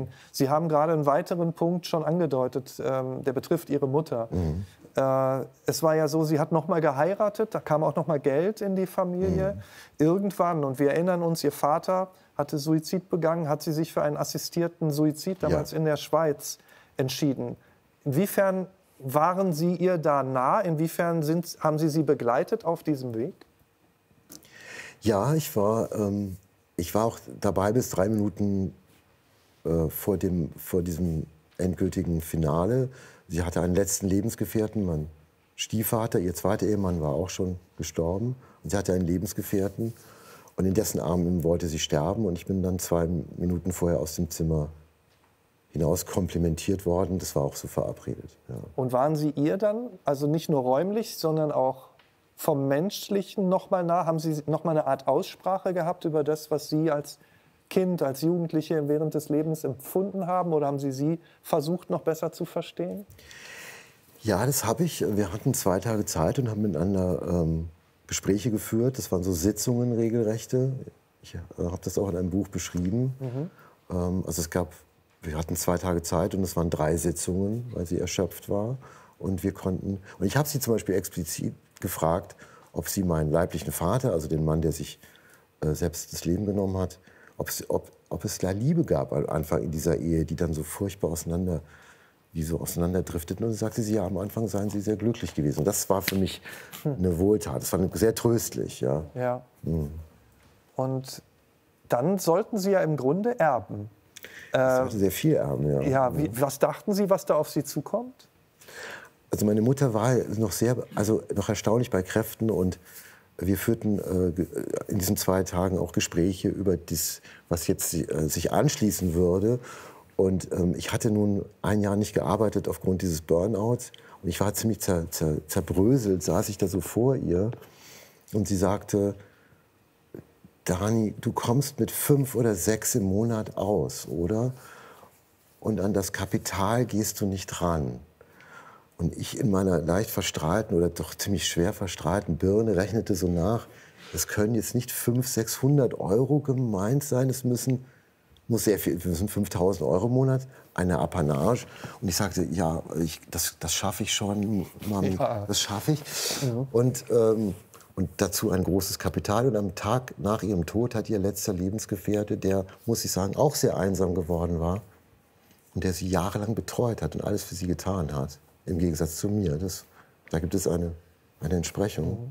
eingehen. Sie haben gerade einen weiteren Punkt schon angedeutet, der betrifft Ihre Mutter. Es war ja so, sie hat noch mal geheiratet, da kam auch noch mal Geld in die Familie. Irgendwann, und wir erinnern uns, ihr Vater hatte Suizid begangen, hat sie sich für einen assistierten Suizid damals in der Schweiz entschieden. Inwiefern waren Sie ihr da nah? Inwiefern haben Sie sie begleitet auf diesem Weg? Ja, ich war auch dabei bis 3 Minuten vor diesem endgültigen Finale. Sie hatte einen letzten Lebensgefährten, mein Stiefvater, ihr zweiter Ehemann war auch schon gestorben. Und sie hatte einen Lebensgefährten und in dessen Armen wollte sie sterben. Und ich bin dann 2 Minuten vorher aus dem Zimmer hinaus komplimentiert worden. Das war auch so verabredet. Ja. Und waren Sie ihr dann, also nicht nur räumlich, sondern auch vom Menschlichen noch mal nah? Haben Sie noch mal eine Art Aussprache gehabt über das, was Sie als Kind, als Jugendliche während des Lebens empfunden haben? Oder haben Sie versucht, noch besser zu verstehen? Ja, das habe ich. Wir hatten 2 Tage Zeit und haben miteinander Gespräche geführt. Das waren so Sitzungen, regelrechte. Ich habe das auch in einem Buch beschrieben. Also wir hatten 2 Tage Zeit und es waren 3 Sitzungen, weil sie erschöpft war. Und ich habe sie zum Beispiel explizit gefragt, ob sie meinen leiblichen Vater, also den Mann, der sich selbst das Leben genommen hat, ob es da Liebe gab am Anfang in dieser Ehe, die dann so furchtbar auseinanderdrifteten. Und dann sagte sie, ja, am Anfang seien sie sehr glücklich gewesen. Und das war für mich eine Wohltat. Das war sehr tröstlich. Ja. Und dann sollten Sie ja im Grunde erben. Ich sollte sehr viel erben, ja. Was dachten Sie, was da auf Sie zukommt? Also meine Mutter war noch erstaunlich bei Kräften und wir führten in diesen 2 Tagen auch Gespräche über das, was jetzt sich anschließen würde. Und ich hatte nun 1 Jahr nicht gearbeitet aufgrund dieses Burnouts. Und ich war ziemlich zerbröselt, saß ich da so vor ihr. Und sie sagte, Dani, du kommst mit 5 oder 6 im Monat aus, oder? Und an das Kapital gehst du nicht ran. Und ich in meiner leicht verstrahlten oder doch ziemlich schwer verstrahlten Birne rechnete so nach, es können jetzt nicht 500, 600 Euro gemeint sein, es muss sehr viel, wir müssen 5.000 Euro im Monat, eine Apanage. Und ich sagte, ja, das schaffe ich schon, Mami, das schaffe ich. Und dazu ein großes Kapital. Und am Tag nach ihrem Tod hat ihr letzter Lebensgefährte, der, muss ich sagen, auch sehr einsam geworden war und der sie jahrelang betreut hat und alles für sie getan hat, im Gegensatz zu mir. Da gibt es eine Entsprechung.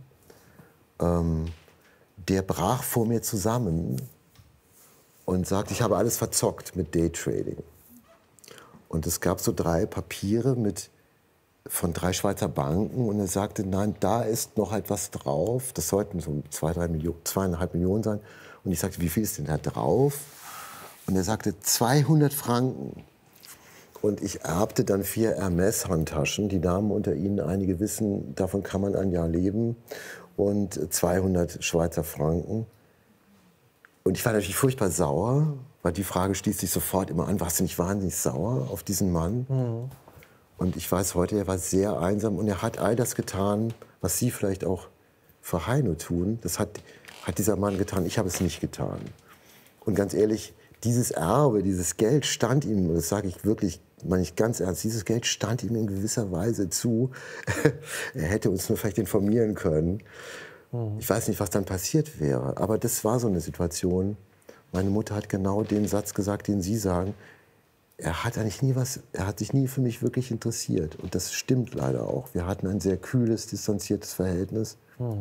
Der brach vor mir zusammen und sagte, ich habe alles verzockt mit Daytrading. Und es gab so 3 Papiere von 3 Schweizer Banken und er sagte, nein, da ist noch etwas drauf. Das sollten so 2,5 Millionen sein. Und ich sagte, wie viel ist denn da drauf? Und er sagte, 200 Franken. Und ich erbte dann 4 Hermes-Handtaschen. Die Damen unter Ihnen, einige wissen, davon kann man ein Jahr leben. Und 200 Schweizer Franken. Und ich war natürlich furchtbar sauer, weil die Frage stieß sich sofort immer an, warst du nicht wahnsinnig sauer auf diesen Mann? Und ich weiß heute, er war sehr einsam und er hat all das getan, was Sie vielleicht auch für Heino tun. Das hat dieser Mann getan, ich habe es nicht getan. Und ganz ehrlich, dieses Erbe, dieses Geld stand ihm, und das sage ich wirklich, meine ich ganz ernst, dieses Geld stand ihm in gewisser Weise zu. Er hätte uns nur vielleicht informieren können. Ich weiß nicht, was dann passiert wäre, aber das war so eine Situation. Meine Mutter hat genau den Satz gesagt, den Sie sagen. Er hat sich nie für mich wirklich interessiert. Und das stimmt leider auch. Wir hatten ein sehr kühles, distanziertes Verhältnis.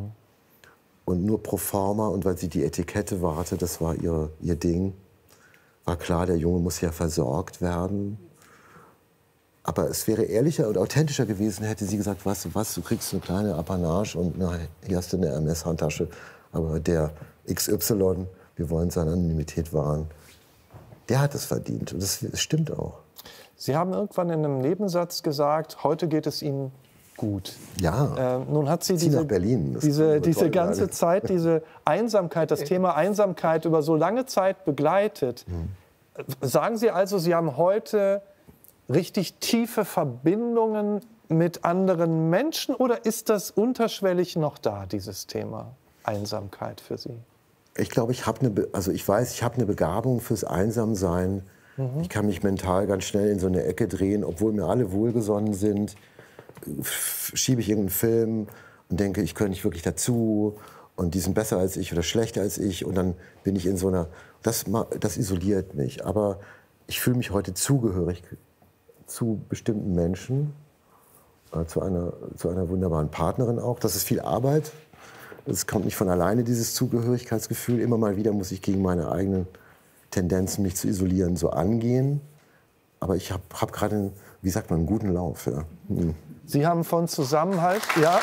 Und nur pro forma, und weil sie die Etikette wahrte, das war ihr Ding, war klar, der Junge muss ja versorgt werden. Aber es wäre ehrlicher und authentischer gewesen, hätte sie gesagt, weißt du was, du kriegst eine kleine Apanage und hier hast du eine Hermes-Handtasche. Aber der XY, wir wollen seine Anonymität wahren, der hat es verdient. Und das stimmt auch. Sie haben irgendwann in einem Nebensatz gesagt, heute geht es Ihnen gut. Ja, nun hat Sie nach Berlin. diese ganze Zeit, diese Einsamkeit, das Thema Einsamkeit über so lange Zeit begleitet. Sagen Sie also, Sie haben heute richtig tiefe Verbindungen mit anderen Menschen oder ist das unterschwellig noch da, dieses Thema Einsamkeit für Sie? Ich glaube, ich habe eine Begabung fürs Einsamsein, Ich kann mich mental ganz schnell in so eine Ecke drehen, obwohl mir alle wohlgesonnen sind. Schiebe ich irgendeinen Film und denke, ich gehöre nicht wirklich dazu und die sind besser als ich oder schlechter als ich. Und dann bin ich in so einer... Das isoliert mich. Aber ich fühle mich heute zugehörig zu bestimmten Menschen, zu einer wunderbaren Partnerin auch. Das ist viel Arbeit. Es kommt nicht von alleine, dieses Zugehörigkeitsgefühl. Immer mal wieder muss ich gegen meine eigenen Tendenzen, mich zu isolieren, so angehen. Aber ich hab gerade, wie sagt man, einen guten Lauf. Ja. Sie haben von Zusammenhalt, ja.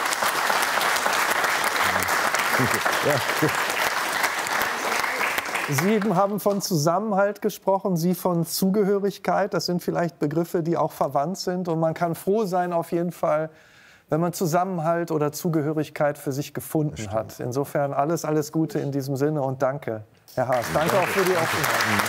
Sie haben von Zusammenhalt gesprochen, Sie von Zugehörigkeit. Das sind vielleicht Begriffe, die auch verwandt sind. Und man kann froh sein auf jeden Fall, wenn man Zusammenhalt oder Zugehörigkeit für sich gefunden hat. Insofern alles Gute in diesem Sinne und danke, Herr Haas. Danke auch für die Offenheit.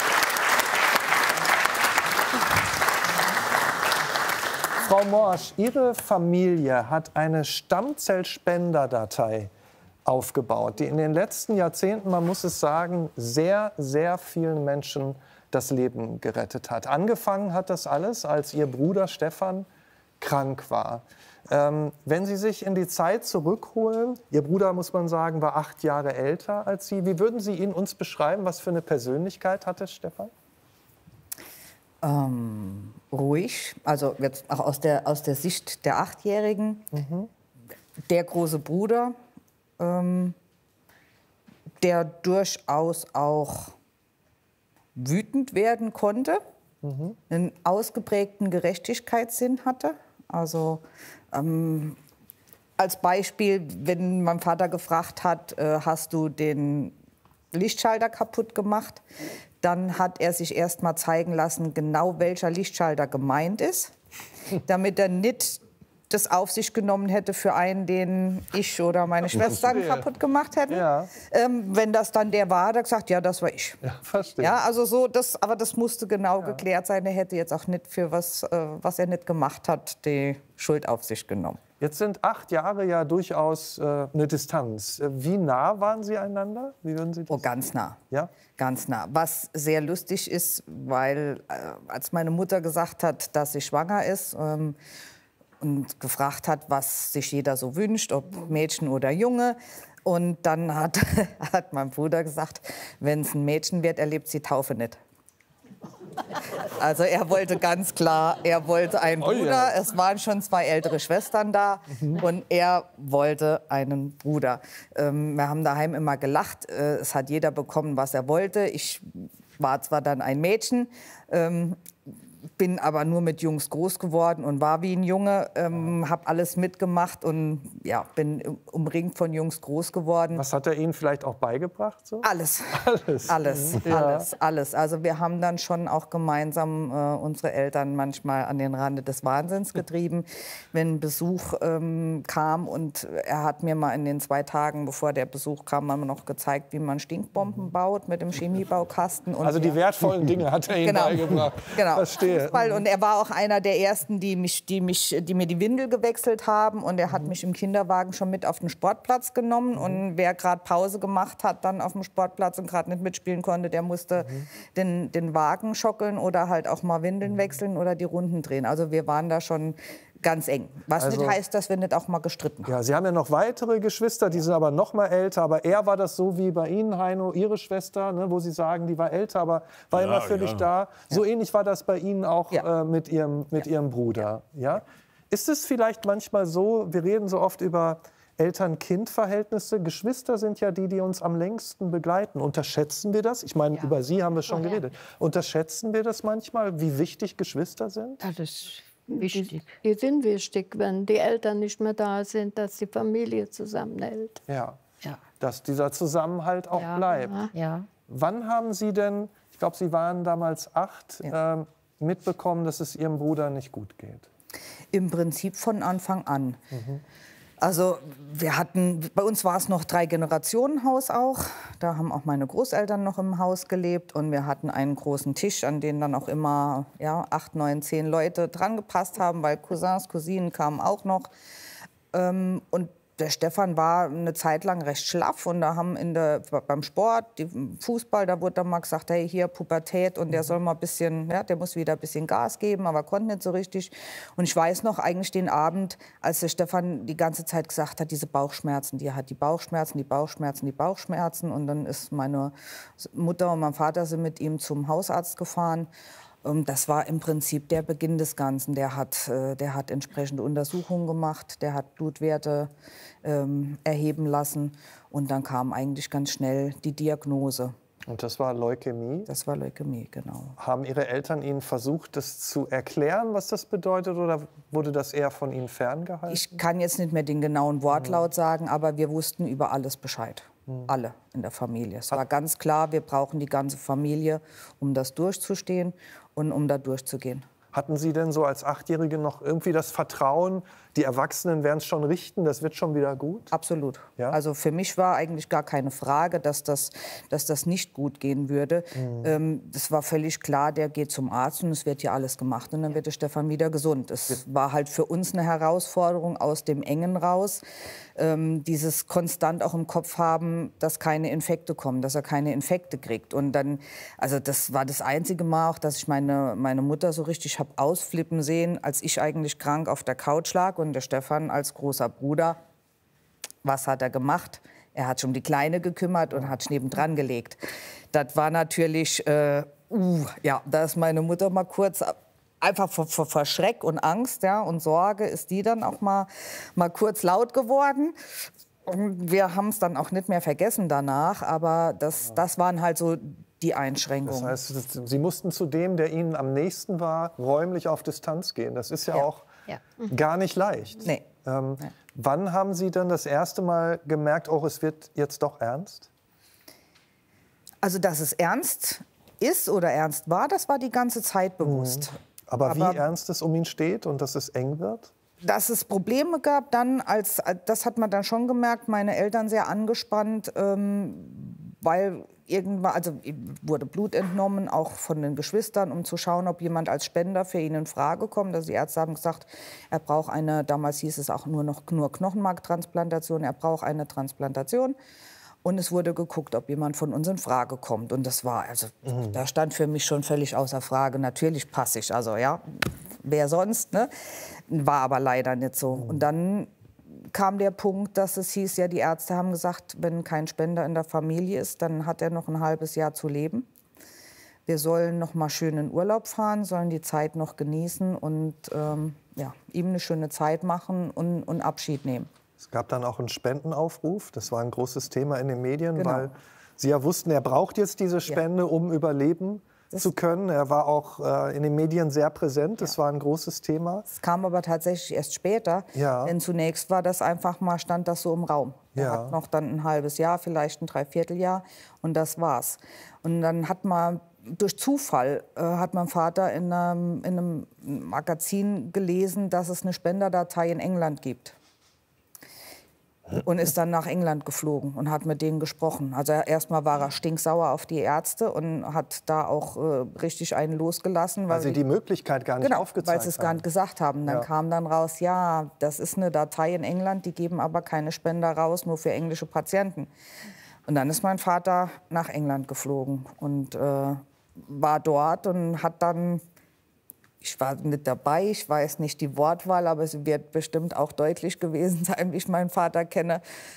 Frau Morsch, Ihre Familie hat eine Stammzellspenderdatei aufgebaut, die in den letzten Jahrzehnten, man muss es sagen, sehr, sehr vielen Menschen das Leben gerettet hat. Angefangen hat das alles, als Ihr Bruder Stefan krank war. Wenn Sie sich in die Zeit zurückholen, Ihr Bruder, muss man sagen, war 8 Jahre älter als Sie. Wie würden Sie ihn uns beschreiben? Was für eine Persönlichkeit hatte Stefan? Ruhig, also jetzt auch aus der Sicht der Achtjährigen. Der große Bruder, der durchaus auch wütend werden konnte, einen ausgeprägten Gerechtigkeitssinn hatte. Also als Beispiel, wenn mein Vater gefragt hat, hast du den Lichtschalter kaputt gemacht, dann hat er sich erst mal zeigen lassen, genau welcher Lichtschalter gemeint ist, damit er nicht das auf sich genommen hätte für einen, den ich oder meine Schwestern kaputt gemacht hätten. Ja. Wenn das dann der war, hat er gesagt, ja, das war ich. Ja, verstehe. Ja, also so, aber das musste genau geklärt sein. Er hätte jetzt auch nicht für was er nicht gemacht hat, die Schuld auf sich genommen. Jetzt sind 8 Jahre ja durchaus eine Distanz. Wie nah waren Sie einander? Wie würden Sie das? Oh, ganz nah. Ja? Ganz nah. Was sehr lustig ist, weil als meine Mutter gesagt hat, dass sie schwanger ist, und gefragt hat, was sich jeder so wünscht, ob Mädchen oder Junge. Und dann hat mein Bruder gesagt, wenn es ein Mädchen wird, erlebt sie Taufe nicht. Also er wollte ganz klar, er wollte einen Bruder. Es waren schon 2 ältere Schwestern da und er wollte einen Bruder. Wir haben daheim immer gelacht. Es hat jeder bekommen, was er wollte. Ich war zwar dann ein Mädchen, bin aber nur mit Jungs groß geworden und war wie ein Junge, habe alles mitgemacht und ja, bin umringt von Jungs groß geworden. Was hat er Ihnen vielleicht auch beigebracht? So? Alles. Alles. Alles, alles, alles. Also wir haben dann schon auch gemeinsam unsere Eltern manchmal an den Rande des Wahnsinns getrieben. Wenn Besuch kam und er hat mir mal in den 2 Tagen, bevor der Besuch kam, mal noch gezeigt, wie man Stinkbomben baut mit dem Chemiebaukasten. Und also die wertvollen Dinge hat er Ihnen beigebracht. Genau. Verstehe. Fußball. Und er war auch einer der Ersten, die mir die Windel gewechselt haben. Und er hat mich im Kinderwagen schon mit auf den Sportplatz genommen. Und wer gerade Pause gemacht hat, dann auf dem Sportplatz und gerade nicht mitspielen konnte, der musste den Wagen schockeln oder halt auch mal Windeln wechseln oder die Runden drehen. Also wir waren da schon ganz eng. Was nicht heißt, dass wir nicht auch mal gestritten haben. Ja, Sie haben ja noch weitere Geschwister, die sind aber noch mal älter. Aber er war das so wie bei Ihnen, Heino, Ihre Schwester, ne, wo Sie sagen, die war älter, aber war immer für dich da. So ähnlich war das bei Ihnen auch mit Ihrem Bruder. Ja? Ist es vielleicht manchmal so, wir reden so oft über Eltern-Kind-Verhältnisse. Geschwister sind ja die uns am längsten begleiten. Unterschätzen wir das? Ich meine, über Sie haben wir schon geredet. Unterschätzen wir das manchmal, wie wichtig Geschwister sind? Das ist wichtig. Die sind wichtig, wenn die Eltern nicht mehr da sind, dass die Familie zusammenhält. Ja, dass dieser Zusammenhalt auch bleibt. Ja. Wann haben Sie denn, ich glaube, Sie waren damals 8, mitbekommen, dass es Ihrem Bruder nicht gut geht? Im Prinzip von Anfang an. Also bei uns war es noch 3-Generationen-Haus auch. Da haben auch meine Großeltern noch im Haus gelebt. Und wir hatten einen großen Tisch, an den dann auch immer 8, 9, 10 Leute dran gepasst haben, weil Cousins, Cousinen kamen auch noch. Und der Stefan war eine Zeit lang recht schlaff und da haben beim Sport, Fußball, da wurde dann mal gesagt, hey, hier Pubertät und der soll mal ein bisschen, ja, der muss wieder ein bisschen Gas geben, aber konnte nicht so richtig. Und ich weiß noch eigentlich den Abend, als der Stefan die ganze Zeit gesagt hat, diese Bauchschmerzen, die hat die Bauchschmerzen, die Bauchschmerzen, die Bauchschmerzen. Und dann ist meine Mutter und mein Vater sind mit ihm zum Hausarzt gefahren. Das war im Prinzip der Beginn des Ganzen. Der hat entsprechende Untersuchungen gemacht, der hat Blutwerte erheben lassen und dann kam eigentlich ganz schnell die Diagnose. Und das war Leukämie? Das war Leukämie, genau. Haben Ihre Eltern Ihnen versucht, das zu erklären, was das bedeutet, oder wurde das eher von Ihnen ferngehalten? Ich kann jetzt nicht mehr den genauen Wortlaut sagen, aber wir wussten über alles Bescheid. Alle in der Familie. Es war ganz klar, wir brauchen die ganze Familie, um das durchzustehen und um da durchzugehen. Hatten Sie denn so als Achtjährige noch irgendwie das Vertrauen, die Erwachsenen werden es schon richten, das wird schon wieder gut? Absolut. Ja? Also für mich war eigentlich gar keine Frage, dass das nicht gut gehen würde. Das war völlig klar, der geht zum Arzt und es wird hier alles gemacht und dann wird der Stefan wieder gesund. Es war halt für uns eine Herausforderung aus dem Engen raus, dieses konstant auch im Kopf haben, dass keine Infekte kommen, dass er keine Infekte kriegt. Und dann, also das war das einzige Mal auch, dass ich meine Mutter so richtig habe ausflippen sehen, als ich eigentlich krank auf der Couch lag und der Stefan als großer Bruder. Was hat er gemacht? Er hat sich um die Kleine gekümmert und hat sich nebendran gelegt. Das war natürlich, ja, da ist meine Mutter mal kurz einfach vor Schreck und Angst, ja, und Sorge ist die dann auch mal kurz laut geworden. Und wir haben es dann auch nicht mehr vergessen danach, aber das waren halt so die Einschränkungen. Das heißt, Sie mussten zu dem, der Ihnen am nächsten war, räumlich auf Distanz gehen. Das ist ja auch gar nicht leicht. Nee. Wann haben Sie dann das erste Mal gemerkt, oh, es wird jetzt doch ernst? Also, dass es ernst ist oder ernst war, das war die ganze Zeit bewusst. Aber wie ernst es um ihn steht und dass es eng wird? Dass es Probleme gab, das hat man dann schon gemerkt, meine Eltern sehr angespannt, weil irgendwann, also wurde Blut entnommen, auch von den Geschwistern, um zu schauen, ob jemand als Spender für ihn in Frage kommt. Also die Ärzte haben gesagt, er braucht damals hieß es auch nur Knochenmarktransplantation, er braucht eine Transplantation. Und es wurde geguckt, ob jemand von uns in Frage kommt. Und das war, also da stand für mich schon völlig außer Frage. Natürlich passe ich, also ja, wer sonst, ne? War aber leider nicht so. Und dann kam der Punkt, dass es hieß, ja, die Ärzte haben gesagt, wenn kein Spender in der Familie ist, dann hat er noch ein halbes Jahr zu leben. Wir sollen noch mal schön in Urlaub fahren, sollen die Zeit noch genießen und ja, ihm eine schöne Zeit machen und Abschied nehmen. Es gab dann auch einen Spendenaufruf. Das war ein großes Thema in den Medien, Genau. weil Sie ja wussten, er braucht jetzt diese Spende, um überleben zu können. Er war auch in den Medien sehr präsent. Das war ein großes Thema. Es kam aber tatsächlich erst später, denn zunächst war das einfach mal, stand das so im Raum. Er hat noch dann ein halbes Jahr, vielleicht ein Dreivierteljahr und das war's. Und dann hat man durch Zufall hat mein Vater in einem Magazin gelesen, dass es eine Spenderdatei in England gibt. Und ist dann nach England geflogen und hat mit denen gesprochen. Also erstmal war er stinksauer auf die Ärzte und hat da auch richtig einen losgelassen. Weil Sie die Möglichkeit gar nicht aufgezeigt haben. Weil sie es gar nicht gesagt haben. Dann kam dann raus, ja, das ist eine Datei in England, die geben aber keine Spender raus, nur für englische Patienten. Und dann ist mein Vater nach England geflogen und war dort und hat dann, ich war nicht dabei, ich weiß nicht die Wortwahl, aber es wird bestimmt auch deutlich gewesen sein, wie ich meinen Vater kenne,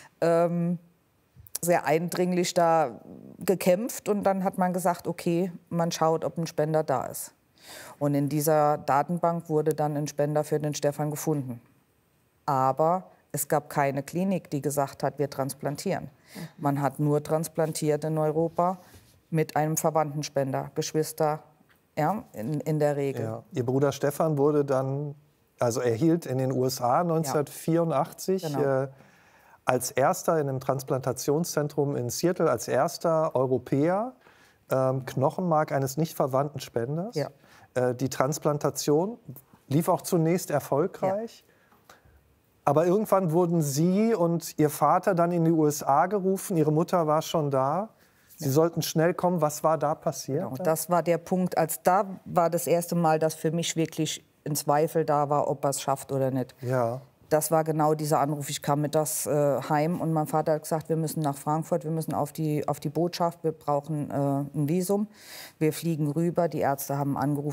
sehr eindringlich da gekämpft. Und dann hat man gesagt, okay, man schaut, ob ein Spender da ist. Und in dieser Datenbank wurde dann ein Spender für den Stefan gefunden. Aber es gab keine Klinik, die gesagt hat, wir transplantieren. Man hat nur transplantiert in Europa mit einem Verwandtenspender, Geschwister, ja, in der Regel. Ja. Ihr Bruder Stefan wurde dann, also erhielt in den USA 1984 als erster in einem Transplantationszentrum in Seattle, als erster Europäer Knochenmark eines nicht verwandten Spenders. Ja. Die Transplantation lief auch zunächst erfolgreich. Ja. Aber irgendwann wurden Sie und Ihr Vater dann in die USA gerufen. Ihre Mutter war schon da. Sie sollten schnell kommen. Was war da passiert? Genau, das war der Punkt, als da war das erste Mal, dass für mich wirklich in Zweifel da war, ob er es schafft oder nicht. Ja. das war genau dieser Anruf. Ich kam mittags heim und mein Vater hat gesagt, wir müssen nach Frankfurt, wir müssen auf die Botschaft, wir brauchen ein Visum. Wir fliegen rüber, die Ärzte haben angerufen.